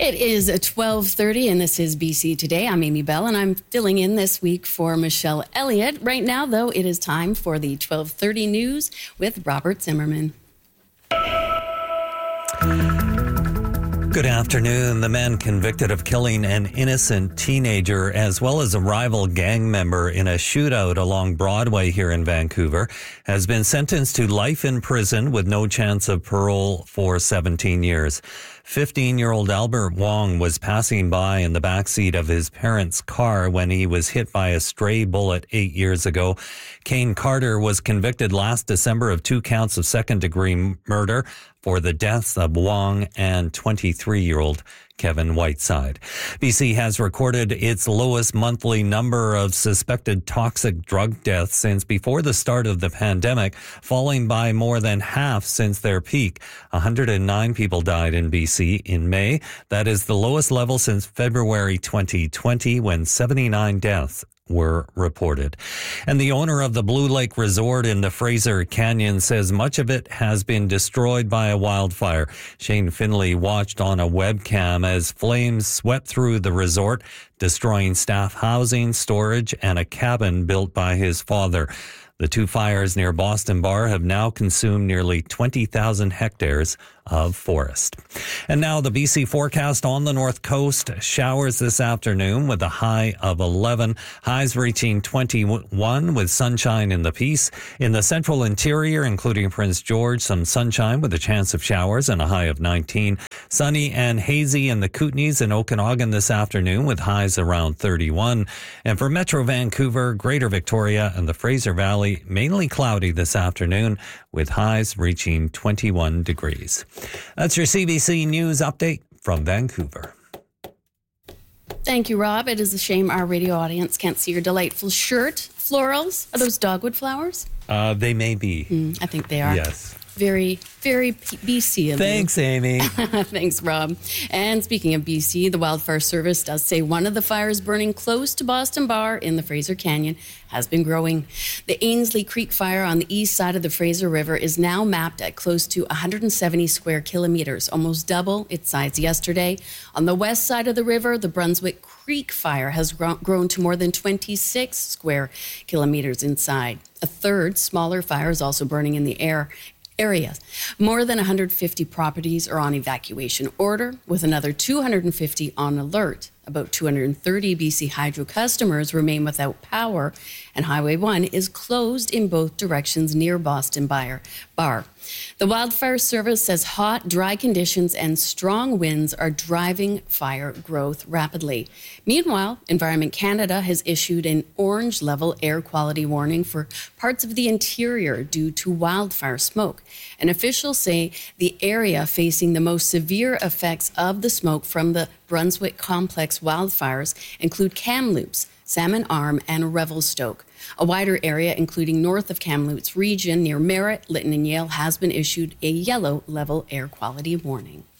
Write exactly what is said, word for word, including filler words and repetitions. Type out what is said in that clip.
It is twelve thirty, and this is B C Today. I'm Amy Bell, and I'm filling in this week for Michelle Elliott. Right now, though, it is time for the twelve thirty news with Robert Zimmerman. Good afternoon. The man convicted of killing an innocent teenager as well as a rival gang member in a shootout along Broadway here in Vancouver has been sentenced to life in prison with no chance of parole for seventeen years. fifteen-year-old Albert Wong was passing by in the backseat of his parents' car when he was hit by a stray bullet eight years ago. Kane Carter was convicted last December of two counts of second-degree murder for the deaths of Wong and twenty-three-year-old Kevin Whiteside. B C has recorded its lowest monthly number of suspected toxic drug deaths since before the start of the pandemic, falling by more than half since their peak. one hundred nine people died in B C in May. That is the lowest level since February twenty twenty, when seventy-nine deaths were reported. And the owner of the Blue Lake Resort in the Fraser Canyon says much of it has been destroyed by a wildfire. Shane Finley watched on a webcam as flames swept through the resort, destroying staff housing, storage, and a cabin built by his father. The two fires near Boston Bar have now consumed nearly twenty thousand hectares of forest. And now the B C forecast on the north coast. Showers this afternoon with a high of eleven. Highs reaching twenty-one with sunshine in the Peace. In the central interior, including Prince George, some sunshine with a chance of showers and a high of nineteen. Sunny and hazy in the Kootenays and Okanagan this afternoon with highs around thirty-one. And for Metro Vancouver, Greater Victoria, and the Fraser Valley, mainly cloudy this afternoon with highs reaching twenty-one degrees. That's your C B C News update from Vancouver. Thank you, Rob. It is a shame our radio audience can't see your delightful shirt. Florals? Are those dogwood flowers? Uh, they may be. Mm, I think they are. Yes. Very, very B C. Thanks, Amy. Thanks, Rob. And speaking of B C, the Wildfire Service does say one of the fires burning close to Boston Bar in the Fraser Canyon has been growing. The Ainsley Creek fire on the east side of the Fraser River is now mapped at close to one hundred seventy square kilometers, almost double its size yesterday. On the west side of the river, the Brunswick Creek fire has grown, grown to more than twenty-six square kilometers inside. A third, smaller fire is also burning in the air. Area. More than one hundred fifty properties are on evacuation order, with another two hundred fifty on alert. About two hundred thirty B C Hydro customers remain without power, and Highway one is closed in both directions near Boston Bar. The Wildfire Service says hot, dry conditions and strong winds are driving fire growth rapidly. Meanwhile, Environment Canada has issued an orange level air quality warning for parts of the interior due to wildfire smoke. And officials say the area facing the most severe effects of the smoke from the Brunswick Complex wildfires include Kamloops, Salmon Arm, and Revelstoke. A wider area, including north of Kamloops region near Merritt, Lytton, and Yale, has been issued a yellow level air quality warning.